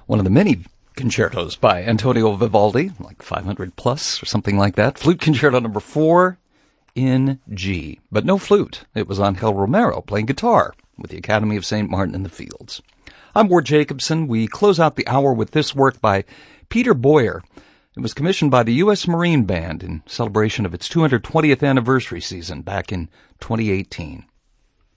one of the many concertos by Antonio Vivaldi, like 500 plus or something like that. Flute Concerto number 4 in G, but no flute. It was Angel Romero playing guitar with the Academy of St. Martin in the Fields. I'm Ward Jacobson. We close out the hour with this work by Peter Boyer. It was commissioned by the U.S. Marine Band in celebration of its 220th anniversary season back in 2018.